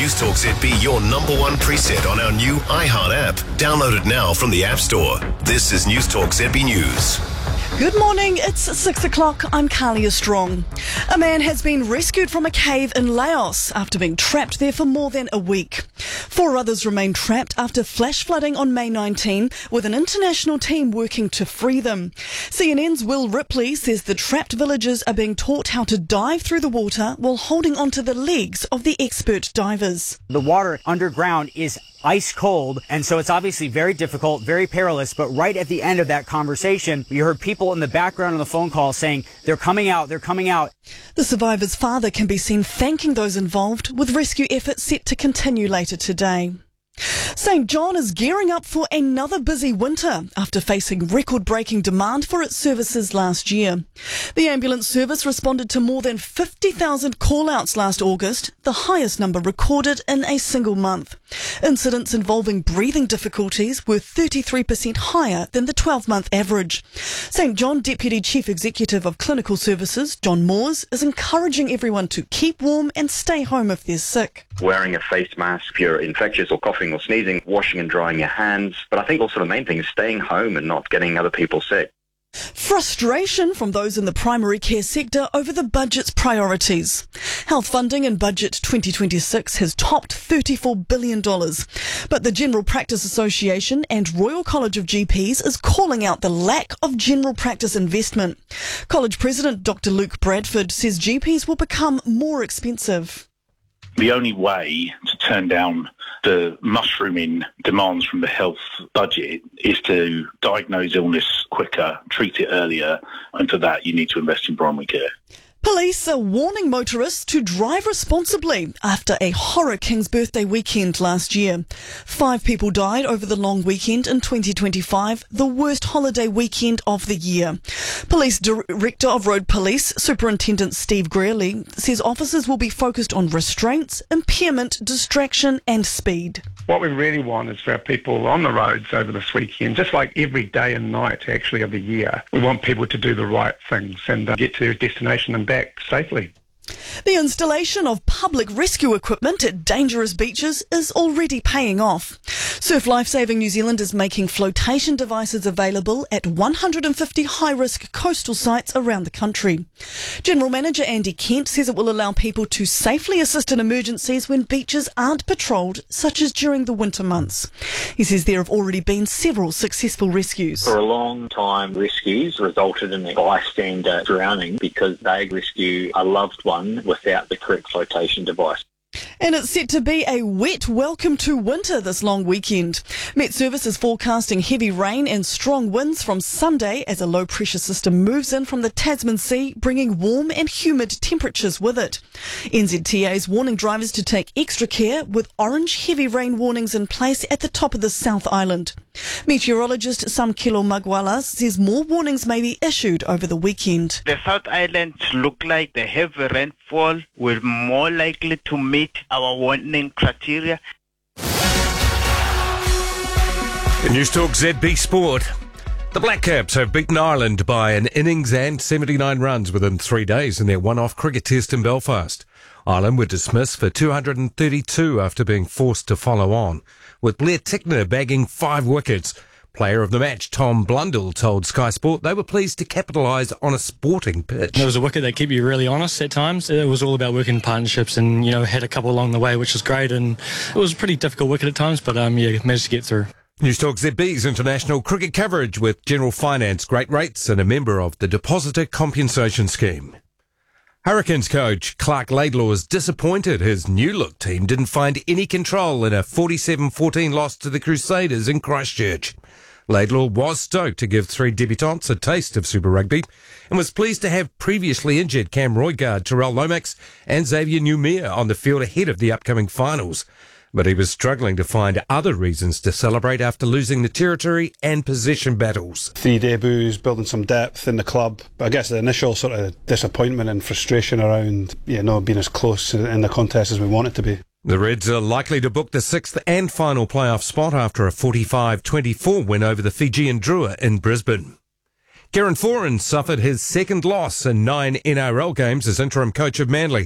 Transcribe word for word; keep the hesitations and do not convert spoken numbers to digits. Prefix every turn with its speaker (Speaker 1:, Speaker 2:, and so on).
Speaker 1: Newstalk Z B your number one preset on our new iHeart app. Download it now from the App Store. This is Newstalk Z B News.
Speaker 2: Good morning, it's six o'clock, I'm Carlia Strong. A man has been rescued from a cave in Laos after being trapped there for more than a week. Four others remain trapped after flash flooding on May nineteenth, with an international team working to free them. C N N's Will Ripley says the trapped villagers are being taught how to dive through the water while holding onto the legs of the expert divers.
Speaker 3: The water underground is ice cold, and so it's obviously very difficult, very perilous, but right at the end of that conversation, you heard people in the background on the phone call saying, they're coming out, they're coming out.
Speaker 2: The survivor's father can be seen thanking those involved, with rescue efforts set to continue later today. Saint John is gearing up for another busy winter after facing record-breaking demand for its services last year. The ambulance service responded to more than fifty thousand call-outs last August, the highest number recorded in a single month. Incidents involving breathing difficulties were thirty-three percent higher than the twelve-month average. Saint John Deputy Chief Executive of Clinical Services, John Moores, is encouraging everyone to keep warm and stay home if they're sick.
Speaker 4: Wearing a face mask if you're infectious or coughing or sneezing, washing and drying your hands. But I think also the main thing is staying home and not getting other people sick.
Speaker 2: Frustration from those in the primary care sector over the budget's priorities. Health funding in Budget twenty twenty-six has topped thirty-four billion dollars. But the General Practice Association and Royal College of G Ps is calling out the lack of general practice investment. College President Doctor Luke Bradford says G Ps will become more expensive.
Speaker 5: The only way to turn down the mushrooming demands from the health budget is to diagnose illness quicker, treat it earlier, and for that you need to invest in primary care.
Speaker 2: Police are warning motorists to drive responsibly after a horror King's Birthday weekend last year. Five people died over the long weekend in twenty twenty-five, the worst holiday weekend of the year. Police Director of Road Police, Superintendent Steve Greeley, says officers will be focused on restraints, impairment, distraction and speed.
Speaker 6: What we really want is for our people on the roads over this weekend, just like every day and night actually of the year, we want people to do the right things and uh, get to their destination and back safely.
Speaker 2: The installation of public rescue equipment at dangerous beaches is already paying off. Surf Lifesaving New Zealand is making flotation devices available at one hundred fifty high-risk coastal sites around the country. General Manager Andy Kent says it will allow people to safely assist in emergencies when beaches aren't patrolled, such as during the winter months. He says there have already been several successful rescues.
Speaker 7: For a long time, rescues resulted in a bystander drowning because they rescue a loved one without the correct flotation device.
Speaker 2: And it's set to be a wet welcome to winter this long weekend. Met Service is forecasting heavy rain and strong winds from Sunday as a low-pressure system moves in from the Tasman Sea, bringing warm and humid temperatures with it. N Z T A is warning drivers to take extra care with orange heavy rain warnings in place at the top of the South Island. Meteorologist Samkelo Magwala says more warnings may be issued over the weekend.
Speaker 8: The South Island look like the heavy rainfall will more likely to meet our warning criteria.
Speaker 9: In Newstalk Z B Sport, the Black Caps have beaten Ireland by an innings and seventy-nine runs within three days in their one-off cricket test in Belfast. Ireland were dismissed for two hundred thirty-two after being forced to follow on, with Blair Tickner bagging five wickets. Player of the match, Tom Blundell, told Sky Sport they were pleased to capitalise on a sporting pitch.
Speaker 10: It was a wicket that kept you really honest at times. It was all about working partnerships and, you know, had a couple along the way, which was great. And it was a pretty difficult wicket at times, but, um, yeah, managed to get through.
Speaker 9: Newstalk Z B's international cricket coverage with General Finance, great rates and a member of the Depositor Compensation Scheme. Hurricanes coach Clark Laidlaw is disappointed his new-look team didn't find any control in a forty-seven fourteen loss to the Crusaders in Christchurch. Laidlaw was stoked to give three debutants a taste of Super Rugby and was pleased to have previously injured Cam Roigard, Terrell Lomax and Xavier Numia on the field ahead of the upcoming finals. But he was struggling to find other reasons to celebrate after losing the territory and possession battles.
Speaker 11: Three debuts, building some depth in the club. But I guess the initial sort of disappointment and frustration around, you know, being as close in the contest as we want it to be.
Speaker 9: The Reds are likely to book the sixth and final playoff spot after a forty-five twenty-four win over the Fijian Drua in Brisbane. Kieran Foran suffered his second loss in nine N R L games as interim coach of Manly.